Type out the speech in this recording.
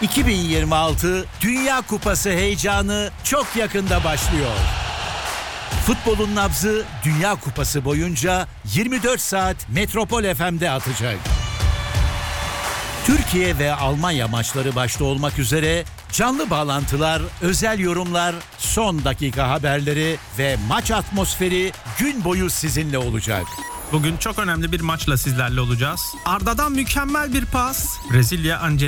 2026 Dünya Kupası heyecanı çok yakında başlıyor. Futbolun nabzı Dünya Kupası boyunca 24 saat Metropol FM'de atacak. Türkiye ve Almanya maçları başta olmak üzere canlı bağlantılar, özel yorumlar, son dakika haberleri ve maç atmosferi gün boyu sizinle olacak. Bugün çok önemli bir maçla sizlerle olacağız. Arda'dan mükemmel bir pas. Brezilya